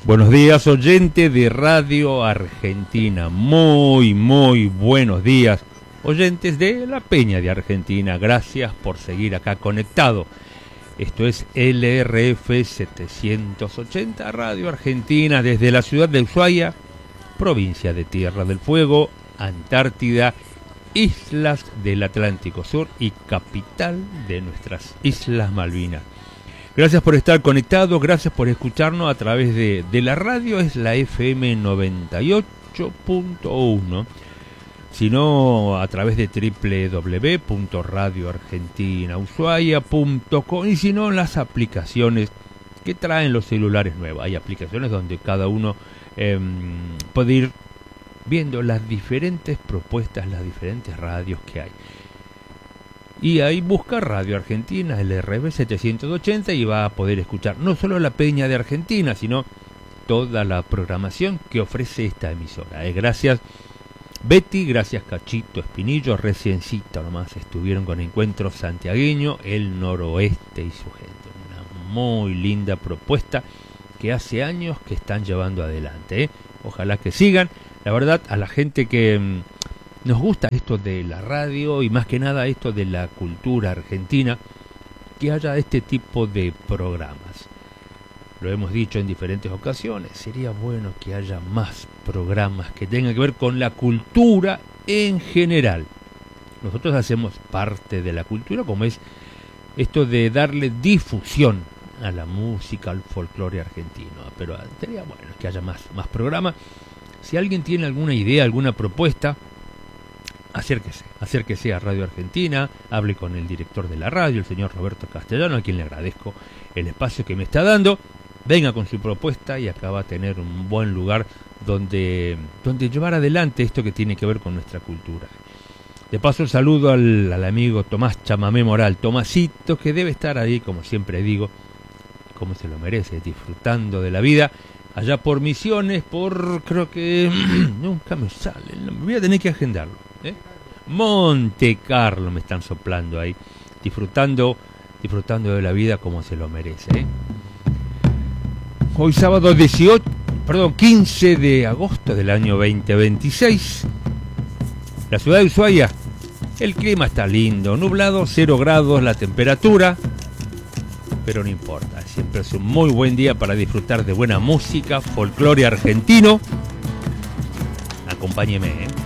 Buenos días, oyente de Radio Argentina. Muy buenos días, oyentes de La Peña de Argentina. Gracias por seguir acá conectado. Esto es LRF 780 Radio Argentina desde la ciudad de Ushuaia, provincia de Tierra del Fuego, Antártida, islas del Atlántico Sur y capital de nuestras Islas Malvinas. Gracias por estar conectados, gracias por escucharnos a través de la radio, es la FM 98.1, sino a través de www.radioargentinaushuaia.com y si no en las aplicaciones que traen los celulares nuevos. Hay aplicaciones donde cada uno puede ir viendo las diferentes propuestas, las diferentes radios que hay. Y ahí busca Radio Argentina, el LRF 780, y va a poder escuchar no solo La Peña de Argentina, sino toda la programación que ofrece esta emisora. Gracias Betty, gracias Cachito Espinillo, reciencito nomás estuvieron con Encuentro Santiagueño, el Noroeste y su gente. Una muy linda propuesta que hace años que están llevando adelante. Ojalá que sigan. La verdad, a la gente que nos gusta esto de la radio y más que nada esto de la cultura argentina, que haya este tipo de programas. Lo hemos dicho en diferentes ocasiones, sería bueno que haya más programas que tengan que ver con la cultura en general. Nosotros hacemos parte de la cultura, como es esto de darle difusión a la música, al folclore argentino. Pero sería bueno que haya más programas. Si alguien tiene alguna idea, alguna propuesta, acérquese a Radio Argentina, hable con el director de la radio, el señor Roberto Castellano, a quien le agradezco el espacio que me está dando. Venga con su propuesta y acá va a tener un buen lugar donde llevar adelante esto que tiene que ver con nuestra cultura. De paso saludo al amigo Tomás Chamamé Moral, Tomasito, que debe estar ahí, como siempre digo, como se lo merece, disfrutando de la vida. Allá por Misiones, creo que nunca me sale, voy a tener que agendarlo. Monte Carlo me están soplando ahí, disfrutando de la vida como se lo merece. Hoy sábado 15 de agosto del año 2026, la ciudad de Ushuaia, el clima está lindo, nublado, 0 grados la temperatura, pero no importa, siempre es un muy buen día para disfrutar de buena música, folclore argentino. Acompáñeme,